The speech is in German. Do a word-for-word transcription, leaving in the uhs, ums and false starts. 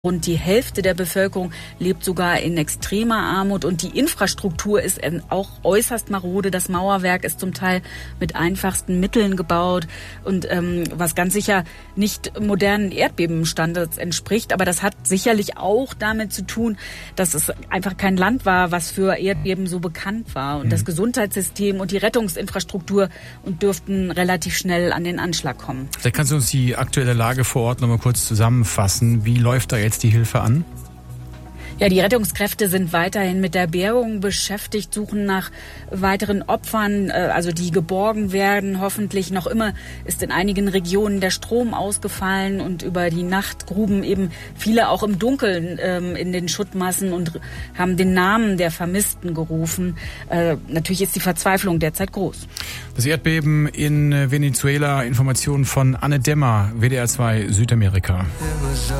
Rund die Hälfte der Bevölkerung lebt sogar in extremer Armut und die Infrastruktur ist auch äußerst marode. Das Mauerwerk ist zum Teil mit einfachsten Mitteln gebaut und ähm, was ganz sicher nicht modernen Erdbebenstandards entspricht. Aber das hat sicherlich auch damit zu tun, dass es einfach kein Land war, was für Erdbeben so bekannt war. Und mhm. das Gesundheitssystem und die Rettungsinfrastruktur und dürften relativ schnell an den Anschlag kommen. Vielleicht kannst du uns die aktuelle Lage vor Ort noch mal kurz zusammenfassen. Wie läuft da jetzt die Hilfe an? Ja, die Rettungskräfte sind weiterhin mit der Bergung beschäftigt, suchen nach weiteren Opfern, also die geborgen werden. Hoffentlich noch immer ist in einigen Regionen der Strom ausgefallen und über die Nacht gruben eben viele auch im Dunkeln ähm, in den Schuttmassen und haben den Namen der Vermissten gerufen. Äh, natürlich ist die Verzweiflung derzeit groß. Das Erdbeben in Venezuela, Informationen von Anne Demmer, W D R zwei Südamerika.